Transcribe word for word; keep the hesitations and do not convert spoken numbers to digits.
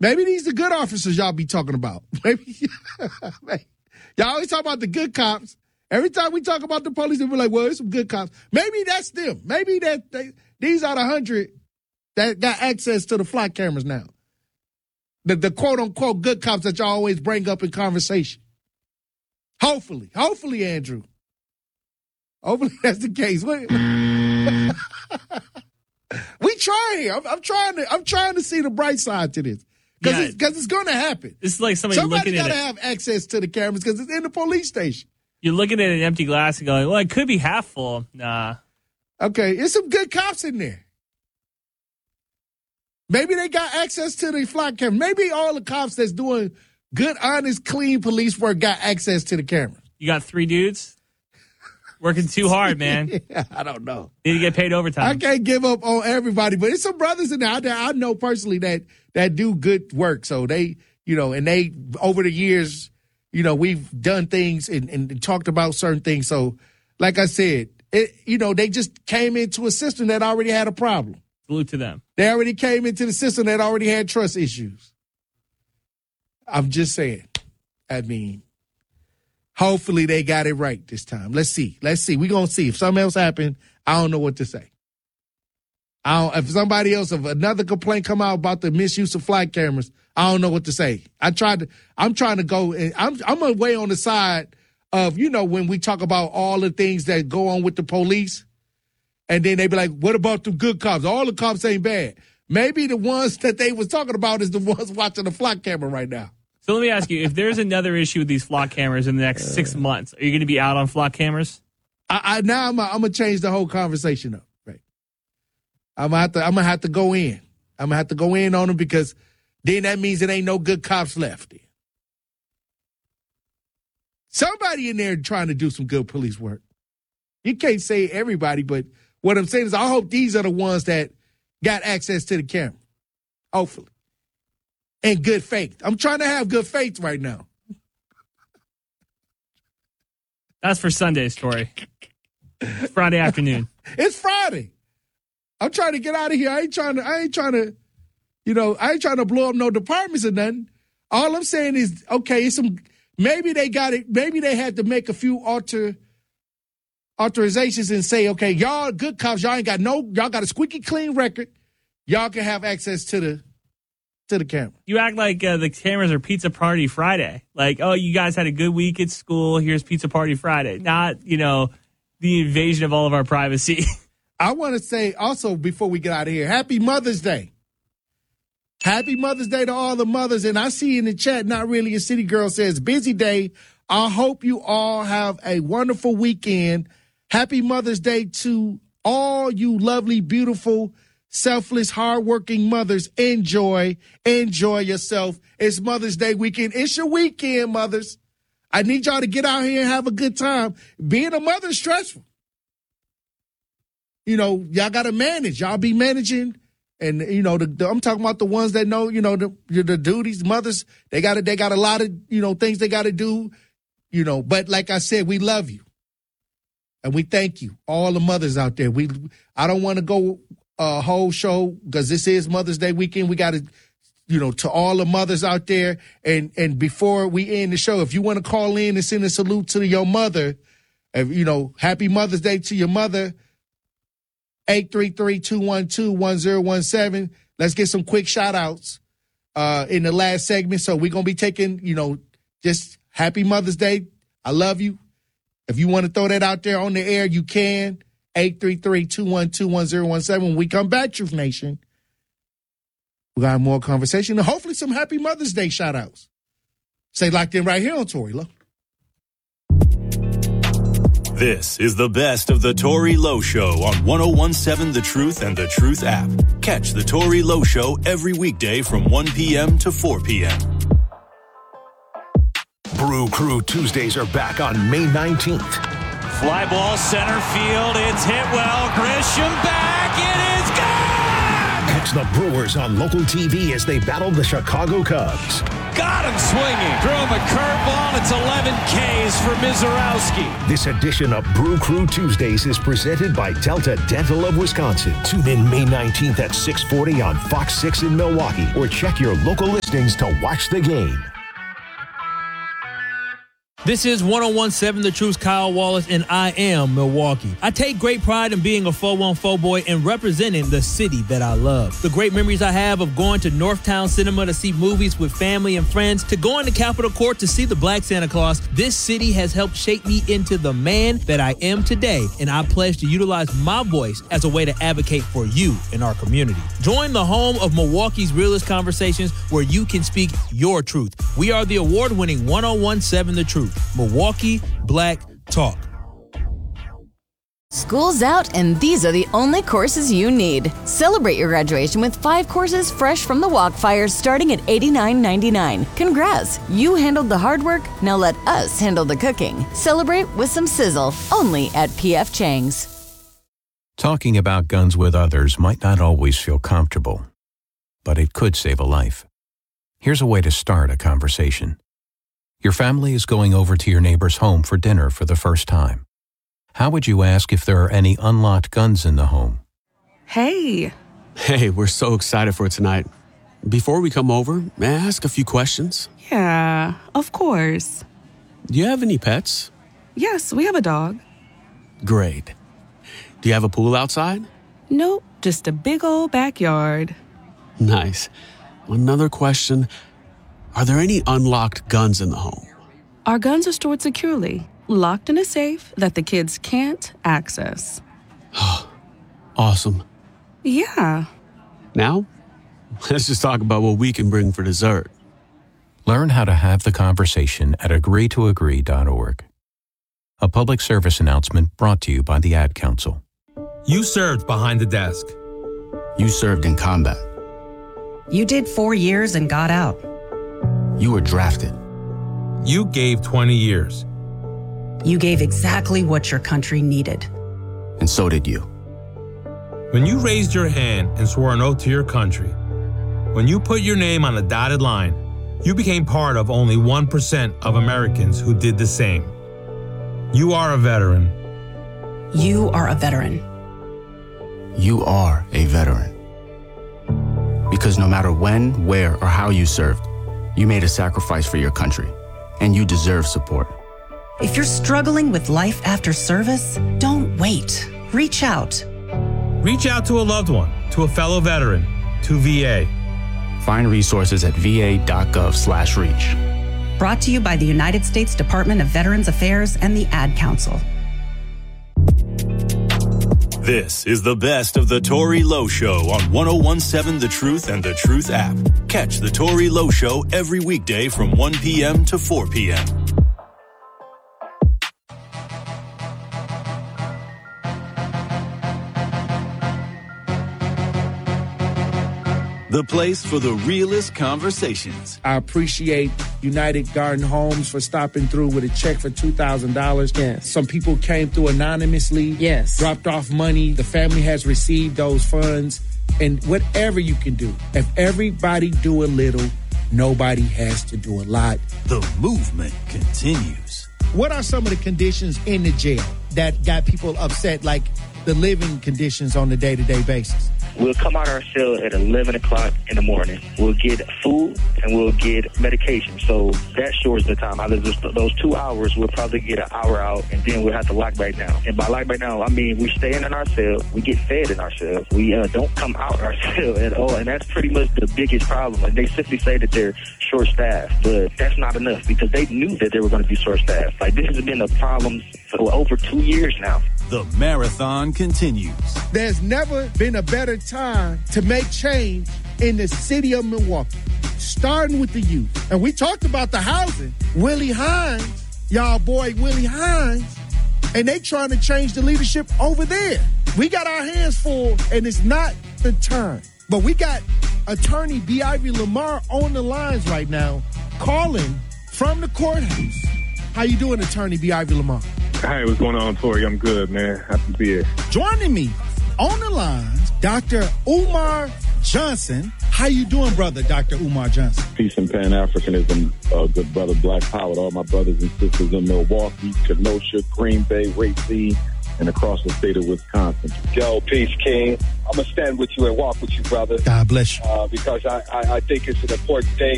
Maybe these are good officers y'all be talking about. Maybe y'all always talk about the good cops. Every time we talk about the police, we're like, well, there's some good cops. Maybe that's them. Maybe that they, these are the hundred that got access to the flock cameras now. The, the quote-unquote good cops that y'all always bring up in conversation. Hopefully. Hopefully, Andrew. Hopefully that's the case. we try here. I'm, I'm trying to I'm trying to see the bright side to this. Because yeah, it's, it's going to happen. It's like somebody, somebody looking at it. Somebody got to have access to the cameras because it's in the police station. You're looking at an empty glass and going, well, it could be half full. Nah. Okay, there's some good cops in there. Maybe they got access to the flock camera. Maybe all the cops that's doing good, honest, clean police work got access to the camera. You got three dudes working too hard, man. Yeah, I don't know. Need to get paid overtime. I can't give up on everybody, but there's some brothers in there that I know personally that that do good work. So they, you know, and they, over the years, you know, we've done things and, and talked about certain things. So, like I said, it, you know, they just came into a system that already had a problem. Salute to them. They already came into the system that already had trust issues. I'm just saying. I mean, hopefully they got it right this time. Let's see. Let's see. We're going to see. If something else happened, I don't know what to say. I don't, if somebody else, if another complaint come out about the misuse of flight cameras, I don't know what to say. I tried to, I'm trying to go, and I'm, I'm away on the side of, you know, when we talk about all the things that go on with the police, and then they be like, what about the good cops? All the cops ain't bad. Maybe the ones that they was talking about is the ones watching the flock camera right now. So let me ask you, if there's another issue with these flock cameras in the next uh, six months, are you going to be out on flock cameras? I, I now I'm going to change the whole conversation up. Right? I'm going to have to, I'm going to have to go in. I'm going to have to go in on them because then that means it ain't no good cops left. Somebody in there trying to do some good police work. You can't say everybody, but what I'm saying is I hope these are the ones that got access to the camera. Hopefully. And good faith. I'm trying to have good faith right now. That's for Sunday's story. Friday afternoon. It's Friday. I'm trying to get out of here. I ain't trying to, I ain't trying to, you know, I ain't trying to blow up no departments or nothing. All I'm saying is, okay, it's some, maybe they got it, maybe they had to make a few alter authorizations and say, okay, y'all good cops, y'all ain't got no, y'all got a squeaky clean record. Y'all can have access to the to the camera. You act like uh, the cameras are Pizza Party Friday. Like, oh, you guys had a good week at school. Here's Pizza Party Friday. Not, you know, the invasion of all of our privacy. I want to say also before we get out of here, happy Mother's Day. Happy Mother's Day to all the mothers. And I see in the chat, Not Really a City Girl says, busy day. I hope you all have a wonderful weekend. Happy Mother's Day to all you lovely, beautiful, selfless, hardworking mothers. Enjoy. Enjoy yourself. It's Mother's Day weekend. It's your weekend, mothers. I need y'all to get out here and have a good time. Being a mother is stressful. You know, y'all got to manage. Y'all be managing. And, you know, the, the, I'm talking about the ones that know, you know, the, the duties, mothers, they got to, they got a lot of, you know, things they got to do, you know. But like I said, we love you. And we thank you, all the mothers out there. We, I don't want to go a whole show because this is Mother's Day weekend. We got to, you know, to all the mothers out there. And and before we end the show, if you want to call in and send a salute to your mother, if, you know, happy Mother's Day to your mother, eight three three, two one two, one zero one seven. Let's get some quick shout outs uh, in the last segment. So we're going to be taking, you know, just happy Mother's Day. I love you. If you want to throw that out there on the air, you can. eight three three, two one two, one zero one seven. When we come back, Truth Nation, we got more conversation and hopefully some happy Mother's Day shout outs. Stay locked in right here on Tory Lowe. This is the best of the Tory Lowe Show on one oh one seven The Truth and The Truth app. Catch the Tory Lowe Show every weekday from one p.m. to four p.m. Brew Crew Tuesdays are back on May nineteenth. Fly ball center field. It's hit well. Grisham back. It is gone! Watch the Brewers on local T V as they battle the Chicago Cubs. Got him swinging. Throw him a curveball. It's eleven Ks for Mizorowski. This edition of Brew Crew Tuesdays is presented by Delta Dental of Wisconsin. Tune in May nineteenth at six forty on Fox six in Milwaukee, or check your local listings to watch the game. This is one oh one point seven The Truth's Kyle Wallace, and I am Milwaukee. I take great pride in being a four one four boy and representing the city that I love. The great memories I have of going to Northtown Cinema to see movies with family and friends, to going to Capitol Court to see the Black Santa Claus, this city has helped shape me into the man that I am today, and I pledge to utilize my voice as a way to advocate for you in our community. Join the home of Milwaukee's realest conversations, where you can speak your truth. We are the award-winning one oh one point seven The Truth. Milwaukee Black Talk. School's out, and these are the only courses you need. Celebrate your graduation with five courses fresh from the Walkfire, starting at eighty-nine ninety-nine. Congrats, you handled the hard work. Now let us handle the cooking. Celebrate with some sizzle, only at P F Chang's. Talking about guns with others might not always feel comfortable, but it could save a life. Here's a way to start a conversation. Your family is going over to your neighbor's home for dinner for the first time. How would you ask if there are any unlocked guns in the home? Hey. Hey, we're so excited for tonight. Before we come over, may I ask a few questions? Yeah, of course. Do you have any pets? Yes, we have a dog. Great. Do you have a pool outside? Nope, just a big old backyard. Nice. Another question. Are there any unlocked guns in the home? Our guns are stored securely, locked in a safe that the kids can't access. Awesome. Yeah. Now, let's just talk about what we can bring for dessert. Learn how to have the conversation at agree to agree dot org. A public service announcement brought to you by the Ad Council. You served behind the desk. You served in combat. You did four years and got out. You were drafted. You gave twenty years. You gave exactly what your country needed. And so did you. When you raised your hand and swore an oath to your country, when you put your name on a dotted line, you became part of only one percent of Americans who did the same. You are a veteran. You are a veteran. You are a veteran. Because no matter when, where, or how you served, you made a sacrifice for your country, and you deserve support. If you're struggling with life after service, don't wait. Reach out. Reach out to a loved one, to a fellow veteran, to V A. Find resources at va.gov slash reach. Brought to you by the United States Department of Veterans Affairs and the Ad Council. This is the best of the Tory Lowe Show on one oh one point seven The Truth and The Truth app. Catch the Tory Lowe Show every weekday from one p.m. to four p.m. The place for the realest conversations. I appreciate United Garden Homes for stopping through with a check for two thousand dollars. Yes. Some people came through anonymously. Yes. Dropped off money. The family has received those funds. And whatever you can do, if everybody do a little, nobody has to do a lot. The movement continues. What are some of the conditions in the jail that got people upset, like the living conditions on a day-to-day basis? We'll come out our cell at eleven o'clock in the morning. We'll get food and we'll get medication. So that shortens the time. Out of those, those two hours, we'll probably get an hour out, and then we'll have to lock back down. And by lock back down, I mean we stay in our cell. We get fed in our cell. We uh, don't come out our cell at all. And that's pretty much the biggest problem. And they simply say that they're short-staffed. But that's not enough, because they knew that they were going to be short-staffed. Like, this has been a problem for over two years now. The marathon continues. There's never been a better time to make change in the city of Milwaukee, starting with the youth. And we talked about the housing. Willie Hines, y'all boy Willie Hines, and they trying to change the leadership over there. We got our hands full, and it's not the time. But we got attorney B. Ivy Lamar on the lines right now, calling from the courthouse. How you doing, attorney B. Ivy Lamar? Hey, what's going on, Tori? I'm good, man. Happy to be here. Joining me on the lines, Doctor Umar Johnson. How you doing, brother, Doctor Umar Johnson? Peace and Pan-Africanism, uh, good brother Black Power, all my brothers and sisters in Milwaukee, Kenosha, Green Bay, Racine, and across the state of Wisconsin. Yo, peace, King. I'm going to stand with you and walk with you, brother. God bless you. Uh, because I, I, I think it's an important thing.